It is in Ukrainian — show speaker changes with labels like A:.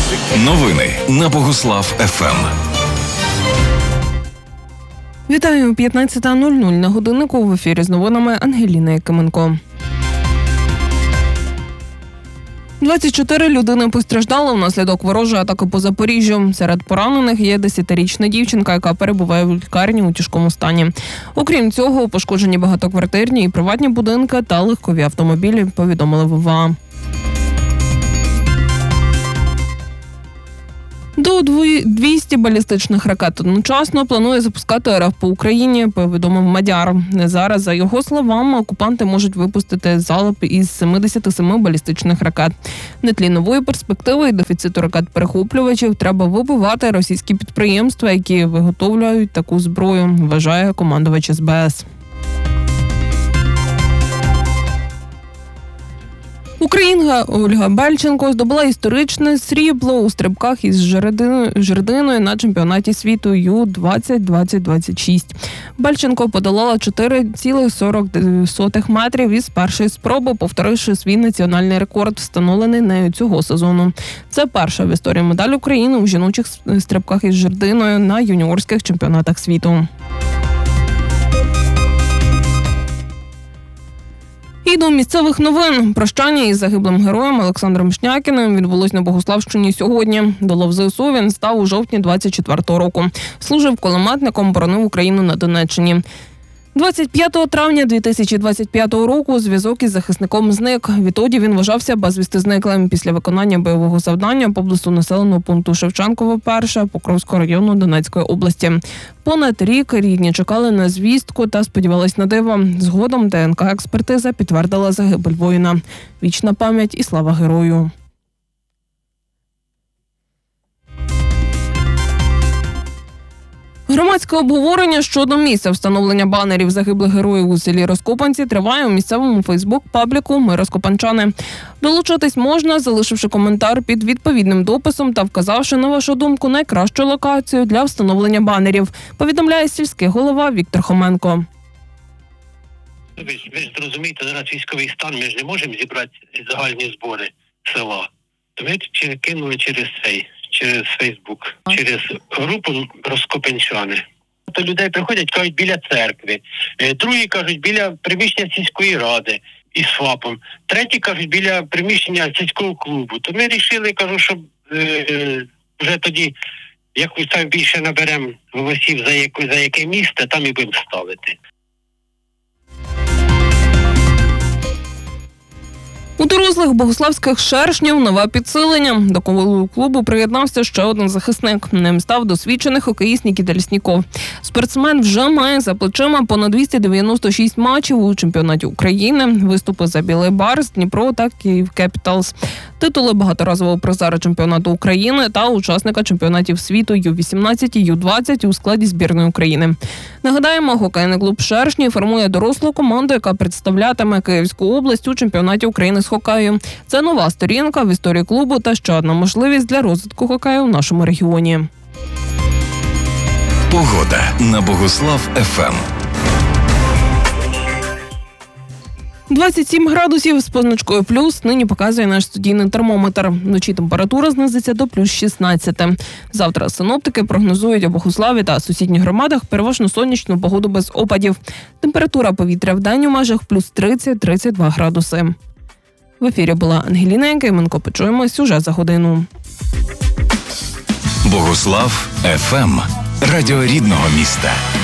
A: Новини на Богуслав ФМ.
B: Вітаю, 15:00 на годиннику. В ефірі з новинами Ангеліна Якименко. 24 людини постраждали внаслідок ворожої атаки по Запоріжжю. Серед поранених є 10-річна дівчинка, яка перебуває в лікарні у тяжкому стані. Окрім цього, пошкоджені багатоквартирні і приватні будинки та легкові автомобілі, повідомили в ОВА. До 200 балістичних ракет одночасно планує запускати РФ по Україні, повідомив Мадяр. Зараз, за його словами, окупанти можуть випустити залп із 77 балістичних ракет. На тлі нової перспективи і дефіциту ракет-перехоплювачів треба вибивати російські підприємства, які виготовляють таку зброю, вважає командувач СБС. Українка Ольга Бельченко здобула історичне срібло у стрибках із жердиною на чемпіонаті світу Ю-20-2026. Бельченко подолала 4,40 метрів із першої спроби, повторивши свій національний рекорд, встановлений нею цього сезону. Це перша в історії медаль України у жіночих стрибках із жердиною на юніорських чемпіонатах світу. І до місцевих новин. Прощання із загиблим героєм Олександром Шнякіним відбулось на Богуславщині сьогодні. До лав ЗСУ він став у жовтні 24-го року. Служив кулеметником, боронив Україну на Донеччині. 25 травня 2025 року зв'язок із захисником зник. Відтоді він вважався безвісти зниклим після виконання бойового завдання поблизу населеного пункту Шевченково-1 Покровського району Донецької області. Понад рік рідні чекали на звістку та сподівались на диво. Згодом ДНК-експертиза підтвердила загибель воїна. Вічна пам'ять і слава герою. Громадське обговорення щодо місця встановлення банерів загиблих героїв у селі Розкопанці триває у місцевому фейсбук-пабліку «Ми розкопанчани». Долучитись можна, залишивши коментар під відповідним дописом та вказавши, на вашу думку, найкращу локацію для встановлення банерів, повідомляє сільський голова Віктор Хоменко.
C: Ви ж зрозумієте, зараз військовий стан, ми ж не можемо зібрати загальні збори села. То ми кинули через Фейсбук, через групу «Розкопанчани». То людей приходять, кажуть, біля церкви. Другі кажуть, біля приміщення сільської ради із ФАПом. Треті кажуть, біля приміщення сільського клубу. То ми вирішили, кажу, щоб вже тоді якось там більше наберемо голосів за яке місце, там і будемо ставити.
B: У дорослих богуславських шершнів нове підсилення. До клубу приєднався ще один захисник. Ним став досвідчений хокеїст Нікіта Лісніков. Спортсмен вже має за плечима понад 296 матчів у чемпіонаті України, виступи за Білий Барс, Дніпро та Київ Кепіталс. Титули багаторазового призера чемпіонату України та учасника чемпіонатів світу Ю-18 і Ю-20 у складі збірної України. Нагадаємо, хокейний клуб «Шершні» формує дорослу команду, яка представлятиме Київську область у чемпіонаті України з хокею. Це нова сторінка в історії клубу та ще одна можливість для розвитку хокею в нашому регіоні.
A: Погода на Богуслав ФМ.
B: 27 градусів з позначкою плюс нині показує наш студійний термометр. Вночі температура знизиться до плюс 16. Завтра синоптики прогнозують у Богуславі та сусідніх громадах переважно сонячну погоду без опадів. Температура повітря в день у межах плюс 30-32 градуси. В ефірі була Ангеліна Якименко. Почуємось уже за годину.
A: Богуслав ФМ. Радіо рідного міста.